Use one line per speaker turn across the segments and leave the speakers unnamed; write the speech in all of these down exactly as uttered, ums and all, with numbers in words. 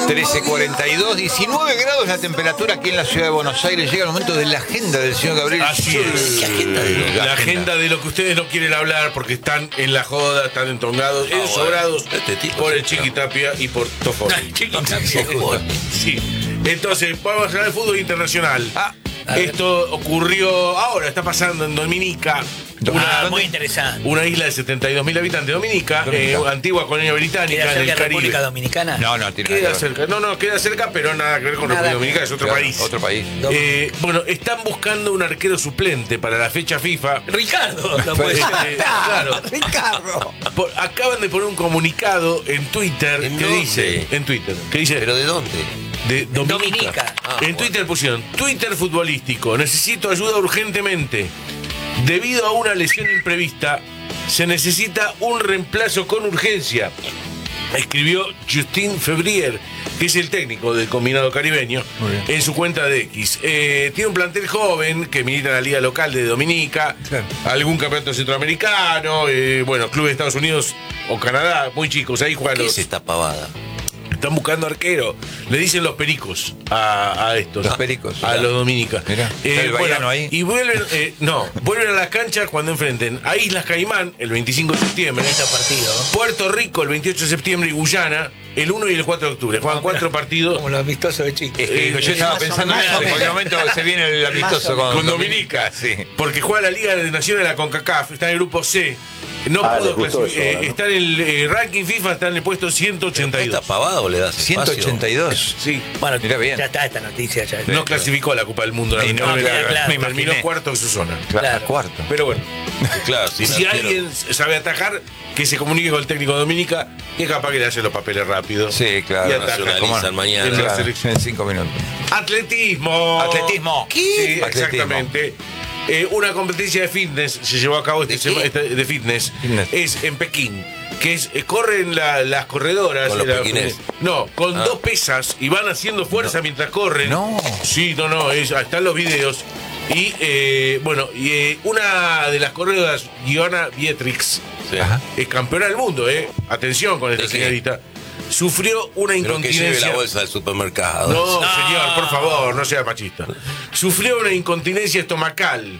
trece cuarenta y dos, diecinueve grados la temperatura aquí en la ciudad de Buenos Aires. Llega el momento de la agenda del señor Gabriel.
Así es.
¿Qué agenda de lo?
La, la agenda de lo que ustedes no quieren hablar porque están en la joda, están entongados,
Ah,
ensobrados
bueno. Este tipo
por
es
el Chiquitapia y por Toffoli.
Chiquitapia.
Sí. Entonces, vamos a hablar de fútbol internacional.
Ah,
Esto ocurrió ahora, está pasando en Dominica.
Ah,
Una,
muy interesante.
una isla de setenta y dos mil habitantes, Dominica,
Dominica.
eh, antigua colonia británica
¿Queda
en el
cerca de
Caribe.
República Dominicana?
no, no, tiene
Queda
nada que ver.
cerca, no, no, queda cerca, pero nada que ver con
Nada
República
que
Dominicana,
ver.
es otro
Claro,
país.
Otro país.
Eh, bueno, están buscando un arquero suplente para la fecha FIFA.
Ricardo, lo puede
Eh,
ser.
claro.
Ricardo.
Por- acaban de poner un comunicado en Twitter
¿En
que
dónde?
dice, en Twitter, que dice
¿Pero de dónde?
de Dominica.
Dominica.
Ah,
en
bueno.
Twitter pusieron, Twitter futbolístico, necesito ayuda urgentemente. Debido a una lesión imprevista, se necesita un reemplazo con urgencia. Escribió Justin Febrier, que es el técnico del combinado caribeño,
Muy bien.
en su cuenta de X. Eh, tiene un plantel joven que milita en la liga local de Dominica,
Claro.
algún campeonato centroamericano, eh, bueno, clubes de Estados Unidos o Canadá, muy chicos, ahí juegan
¿Qué
los...
es esta pavada?
Están buscando arquero. Le dicen los pericos a, a estos.
Los pericos.
A
Mirá.
los dominicas.
Mirá, está el baiano ahí.
Y vuelven, eh, no, vuelven a la cancha cuando enfrenten a Islas Caimán el veinticinco de septiembre,
Bonito partido.
Puerto Rico el veintiocho de septiembre y Guyana el uno y el cuatro de octubre. Juegan cuatro partidos
Como los amistosos de Chico.
Es que
Eh,
yo estaba
más o
pensando en
menos.
eso, en cualquier momento se viene el amistoso con,
con Dominica.
Sí.
Porque juega la Liga de Naciones de la CONCACAF, está en el grupo C. No
Ah,
pudo
les gustó
clasific-
eso,
eh,
¿no?
está en el eh, ranking FIFA, está en el puesto ciento ochenta y
¿Esta
dos.
pavada o le das espacio?
ciento ochenta y dos.
Sí.
Bueno,
Mirá bien.
ya está esta noticia. Ya.
No clasificó a la Copa del Mundo.
Y no,
lamentablemente.
claro,
me
Terminó
imaginé.
cuarto en su zona.
Claro,
Claro.
cuarto.
Pero bueno,
Claro, sí,
si
no quiero-
alguien sabe atajar, que se comunique con el técnico de Dominica, que es capaz que le hace los papeles rápido.
Sí, claro.
Y ataja.
Nacionalizan
¿Cómo no?
mañana.
En la
Claro,
selección.
en cinco minutos.
Atletismo.
Atletismo.
Sí,
Atletismo.
exactamente. Eh, una competencia de fitness se llevó a cabo este
¿De
sema-
qué?
este- de fitness.
Fitness.
Es en Pekín. Que es, eh, corren la- las corredoras.
¿Con los
la-
pequinés?
No, con
Ah.
dos pesas y van haciendo fuerza mientras corren.
No.
Sí, no, no, es, están los videos. Y eh, bueno, y, eh, una de las corredoras, Giovanna Vietrix,
Sí.
Ajá.
es campeona del mundo, ¿eh? Atención con esta
¿De qué?
señorita. Sufrió una
Pero que lleve
incontinencia.
la bolsa del supermercado.
No,
No.
señor, por favor, no sea machista. Sufrió una incontinencia estomacal.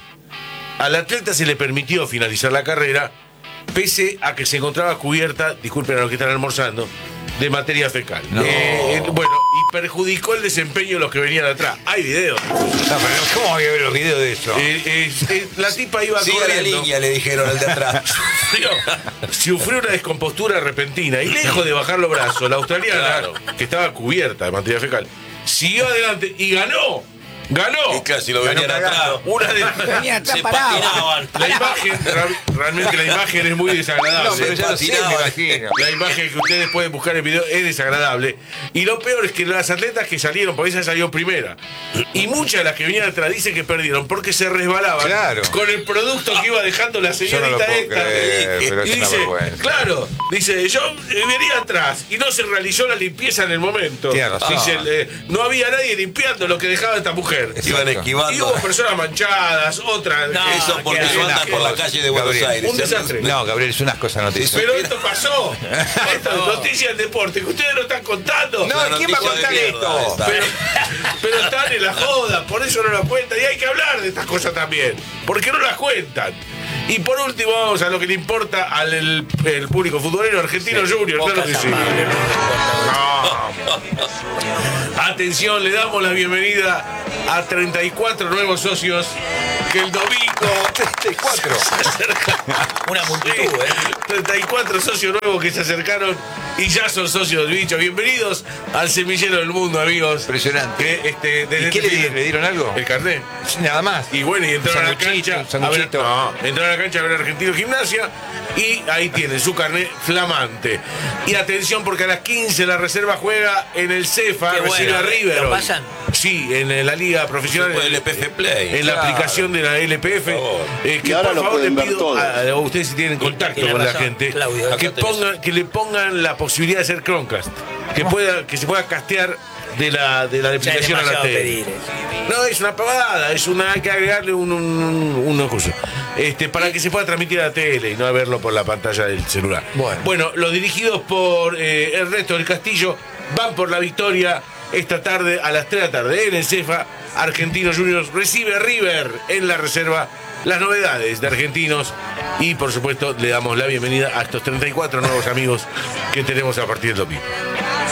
Al atleta se le permitió finalizar la carrera, pese a que se encontraba cubierta, disculpen a los que están almorzando, de materia fecal.
No.
Eh, eh, bueno, y perjudicó el desempeño de los que venían atrás. Hay videos.
No, pero ¿cómo voy a ver los videos de eso?
Eh, eh, eh, la tipa iba
Siga la
corriendo.
línea, le dijeron al de atrás.
Sufrió, sufrió una descompostura repentina y lejos de bajar los brazos, la australiana,
Claro.
que estaba cubierta de materia fecal, siguió adelante y ganó. Ganó.
Y claro, si lo
Ganó
venían atrás,
cagando.
Una de
Venía atrás
se
parado.
patinaban.
la imagen, ra- realmente la imagen es muy desagradable.
No, pero
se
ya lo sé, me
patinaba.
imagino.
La imagen que ustedes pueden buscar en video es desagradable. Y lo peor es que las atletas que salieron, porque esa salió primera, y muchas de las que venían atrás dicen que perdieron porque se resbalaban
Claro.
con el producto que iba dejando la
Yo no lo
señorita
puedo
esta.
creer,
y
pero es una
dice,
vergüenza.
claro, dice, yo eh, venía atrás y no se realizó la limpieza en el momento.
Tiene razón.
Dice, eh, no había nadie limpiando lo que dejaba esta mujer.
Exacto.
iban
Y
esquivando.
hubo personas manchadas, otras.
No,
que-
Eso porque
qué
no andan
asco.
por la calle de Buenos
Gabriel,
Aires.
un desastre.
No, Gabriel, es unas cosas noticias.
Pero esto pasó. Esto es noticia del deporte que ustedes no están contando.
No,
Una
¿quién va a
noticia
contar
de mierda
esto?
esta.
Pero, pero están en la joda, por eso no la cuentan. Y hay que hablar de estas cosas también. Porque no las cuentan. Y por último, vamos a lo que le importa al el, el público futbolero argentino Junior. Claro que sí. No. Atención, le damos la bienvenida a treinta y cuatro nuevos socios que el domingo
treinta y cuatro.
se acercan.
Una multitud, ¿eh?
treinta y cuatro socios nuevos que se acercaron y ya son socios del bicho. Bienvenidos al semillero del mundo, amigos.
Impresionante.
Que, este, desde
¿Y qué
este
le,
fin-
le dieron algo?
El carnet.
Nada más.
Y bueno, y entraron a la
Sanguchito,
cancha.
un
A ver,
sanguchito.
no, entraron a la cancha a ver Argentino Gimnasia. Y ahí tienen su carnet flamante. Y atención, porque a las quince la reserva juega en el CEFA,
Qué
recibe
bueno,
a River.
¿lo
hoy.
pasan?
Sí, en la liga profesional.
Por el P F Play.
En la
Claro.
aplicación de la L P F.
Por favor.
Eh, que
Y ahora
por
lo
favor le
pueden ver
pido
todos.
a, a ustedes si tienen contacto
Tiene
con la
razón,
gente,
Claudio.
que,
Acá tenés.
pongan, que le pongan la posibilidad de hacer Chromecast. Que, pueda, que se pueda castear de la, de la
Ya es
aplicación a la
demasiado
tele.
pedir.
No, es una pavada, es una, hay que agregarle un, un, un- una cosa. Este, para que se pueda transmitir a la tele y no verlo por la pantalla del celular.
Bueno.
Bueno, los dirigidos por eh, Ernesto del Castillo van por la victoria esta tarde a las tres de la tarde en el Cefa. Argentinos Juniors recibe a River en la reserva. Las novedades de Argentinos y por supuesto le damos la bienvenida a estos treinta y cuatro nuevos amigos que tenemos a partir del domingo.